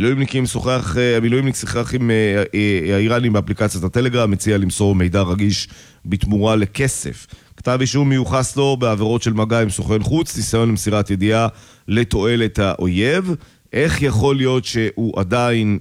המילואימניק שיחק עם האיראנים באפליקציית הטלגרם, מציע למסור מידע רגיש בתמורה לכסף. כתב אישום מיוחס לו בעבירות של מגע עם סוכן חוץ, ניסיון למסירת ידיעה לתועלת האויב. איך יכול להיות שהוא עדיין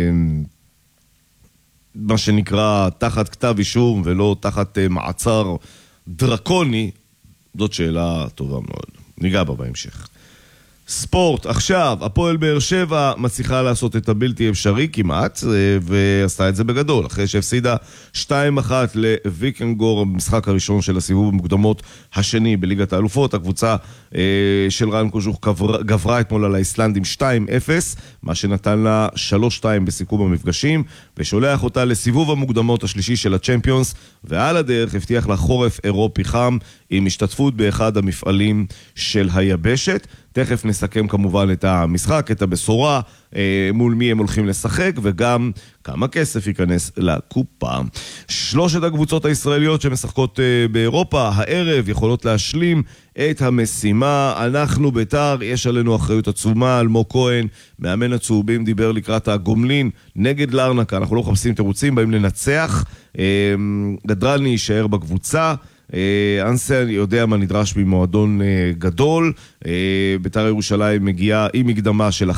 מה שנקרא תחת כתב אישום ולא תחת מעצר דרקוני? זאת שאלה טובה מאוד, ניגע בה בהמשך. ספורט, עכשיו, הפועל באר שבע מצליחה לעשות את הבלתי אפשרי כמעט, ועשתה את זה בגדול, אחרי שהפסידה 2-1 לוויקנגור במשחק הראשון של הסיבוב המוקדמות השני בליגת האלופות. הקבוצה של רן קוז'וך גברה אתמול על האיסלנדים 2-0, מה שנתן לה 3-2 בסיכום המפגשים, ושולח אותה לסיבוב המוקדמות השלישי של הצ'מפיונס, ועל הדרך הבטיח לה חורף אירופי חם עם השתתפות באחד המפעלים של היבשת. תכף נסכם כמובן את המשחק, את הבשורה, מול מי הם הולכים לשחק, וגם כמה כסף ייכנס לקופה. שלושת הקבוצות הישראליות שמשחקות באירופה הערב יכולות להשלים את המשימה. אנחנו בית"ר, יש עלינו אחריות עצומה. אלמוג כהן, מאמן הצהובים, דיבר לקראת הגומלין נגד לארנקה. אנחנו לא מחפשים תירוצים, באים לנצח. גדרני יישאר בקבוצה. אנסן יודע מה נדרש ממועדון גדול. בית"ר ירושלים מגיעה עם מקדמה של 1-0,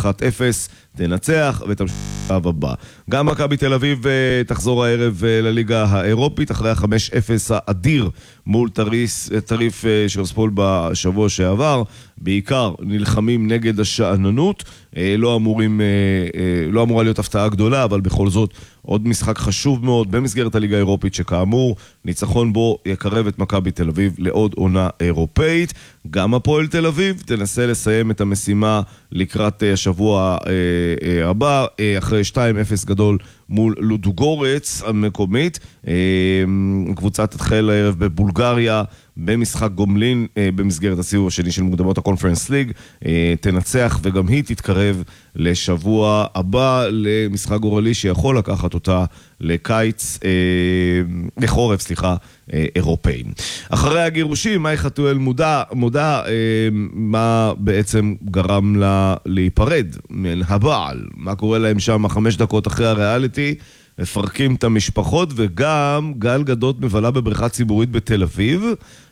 תנצח ותמשיך הבא. גם מכבי תל אביב תחזור הערב לליגה האירופית אחרי ה-5-0 האדיר מול טריף שרספול בשבוע שעבר. בעיקר נלחמים נגד השעננות. לא אמורה להיות הפתעה גדולה, אבל בכל זאת עוד משחק חשוב מאוד במסגרת הליגה האירופית, שכאמור ניצחון בו יקרב את מכבי תל אביב לעוד עונה אירופאית. גם הפועל תל אביב תנסה לסיים את המשימה לקראת השבוע הבא, אחרי 2-0 גדול מול לודוגורץ המקומית. קבוצה תתחיל הערב בבולגריה במשחק גומלין במסגרת הסיבוב השני של מוקדמות הקונפרנס ליג, תנצח וגם היא תתקרב לשבוע הבא למשחק גורלי שיכול לקחת אותה לחורף אירופאים. אחרי הגירושים, מאי חתואל מודע מה בעצם גרם לה להיפרד מן הבעל, מה קורה להם שם 5 דקות אחרי הריאליטי. מפרקים את המשפחות, וגם גל גדות מבלה בבריכה ציבורית בתל אביב.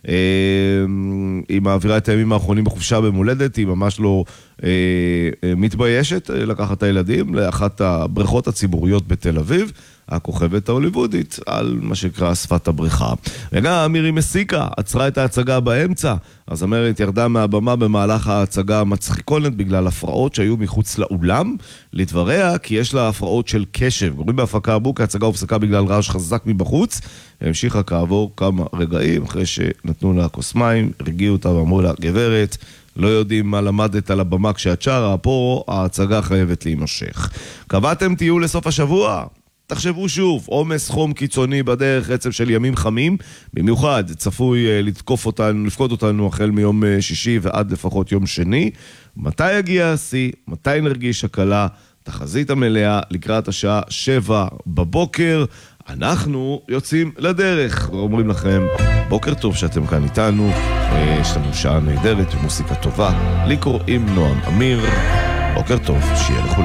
היא מעבירה את הימים האחרונים בחופשה במולדת, היא ממש לא מתביישת לקחת את הילדים לאחת הבריכות הציבוריות בתל אביב, הכוכבת ההוליוודית, על מה שקרא שפת הבריכה. וגם מירי מסיקה עצרה את ההצגה באמצע. הזמרת ירדה מהבמה במהלך ההצגה המצחיקונת בגלל הפרעות שהיו מחוץ לאולם. לדבריה, כי יש לה הפרעות של קשב. גורמים בהפקה הבוק, ההצגה הופסקה בגלל רעש חזק מבחוץ. המשיכה כעבור כמה רגעים, אחרי שנתנו לה כוס מים, הרגיעו אותה ואמרו לה, גברת, לא יודעים מה למדת על הבמה כשאת שרה, פה ההצגה חייבת להימשך. קבעתם טיול לסוף השבוע? תחשבו שוב, עומס חום קיצוני בדרך, רצף של ימים חמים, במיוחד צפוי לפקוד אותנו החל מיום שישי ועד לפחות יום שני. מתי יגיע השיא? מתי נרגיש הקלה? תחזית המלאה לקראת השעה 7 בבוקר. אנחנו יוצאים לדרך, ואומרים לכם, בוקר טוב שאתם כאן איתנו, יש לנו שעה נהדרת ומוסיקה טובה. לי קוראים נועם אמיר, בוקר טוב, שיהיה לכולם.